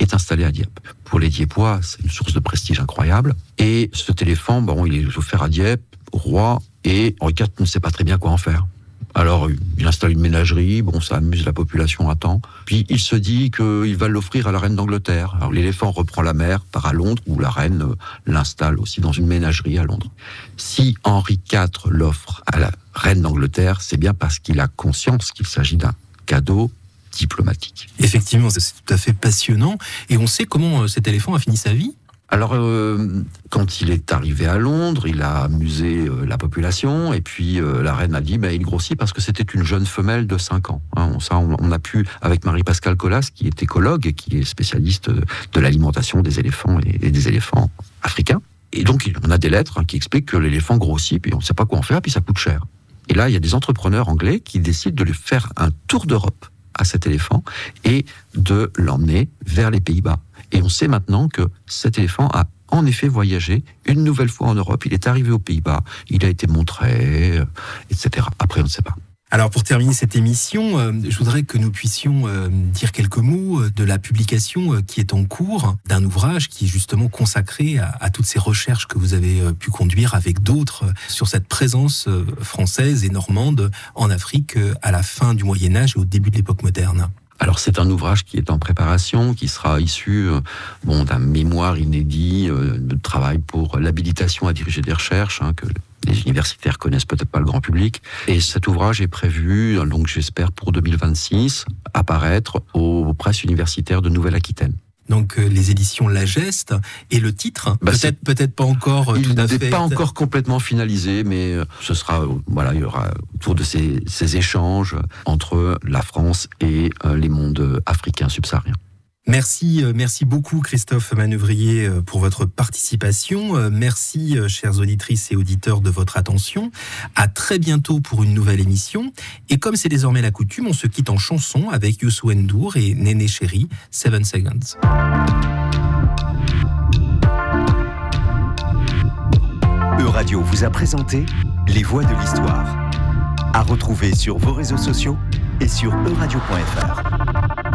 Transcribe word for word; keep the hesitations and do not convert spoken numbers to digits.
est installé à Dieppe. Pour les Dieppois, c'est une source de prestige incroyable. Et ce téléphone, bon, il est offert à Dieppe, au roi, et Henri quatre ne sait pas très bien quoi en faire. Alors, il installe une ménagerie, bon, ça amuse la population un temps. Puis, il se dit qu'il va l'offrir à la reine d'Angleterre. Alors, l'éléphant reprend la mer, part à Londres, où la reine l'installe aussi dans une ménagerie à Londres. Si Henri quatre l'offre à la reine d'Angleterre, c'est bien parce qu'il a conscience qu'il s'agit d'un cadeau diplomatique. Effectivement, c'est tout à fait passionnant. Et on sait comment cet éléphant a fini sa vie ? Alors, euh, quand il est arrivé à Londres, il a amusé euh, la population, et puis euh, la reine a dit, bah, il grossit parce que c'était une jeune femelle de cinq ans. Hein, ça, on, on a pu, avec Marie-Pascale Colas, qui est écologue et qui est spécialiste de, de l'alimentation des éléphants et, et des éléphants africains. Et donc, on a des lettres hein, qui expliquent que l'éléphant grossit, puis on ne sait pas quoi en faire, puis ça coûte cher. Et là, il y a des entrepreneurs anglais qui décident de lui faire un tour d'Europe à cet éléphant et de l'emmener vers les Pays-Bas. Et on sait maintenant que cet éléphant a en effet voyagé une nouvelle fois en Europe. Il est arrivé aux Pays-Bas, il a été montré, et cetera. Après, on ne sait pas. Alors, pour terminer cette émission, euh, je voudrais que nous puissions euh, dire quelques mots de la publication euh, qui est en cours d'un ouvrage qui est justement consacré à, à toutes ces recherches que vous avez euh, pu conduire avec d'autres euh, sur cette présence euh, française et normande en Afrique euh, à la fin du Moyen-Âge et au début de l'époque moderne. Alors c'est un ouvrage qui est en préparation, qui sera issu euh, bon, d'un mémoire inédit euh, de travail pour l'habilitation à diriger des recherches, hein, que les universitaires connaissent peut-être pas le grand public. Et cet ouvrage est prévu, donc j'espère pour deux mille vingt-six, apparaître aux presses universitaires de Nouvelle-Aquitaine. Donc euh, les éditions La Geste, et le titre, bah, peut-être peut-être pas encore euh, il tout à fait. Il n'est pas encore complètement finalisé, mais euh, ce sera euh, voilà, il y aura autour de ces, ces échanges entre la France et euh, les mondes africains subsahariens. Merci, merci beaucoup Christophe Manœuvrier pour votre participation. Merci chères auditrices et auditeurs de votre attention. À très bientôt pour une nouvelle émission. Et comme c'est désormais la coutume, on se quitte en chanson avec Youssou N'Dour et Néné Chéri, Seven Seconds. Euradio vous a présenté Les Voix de l'Histoire. À retrouver sur vos réseaux sociaux et sur euradio point f r.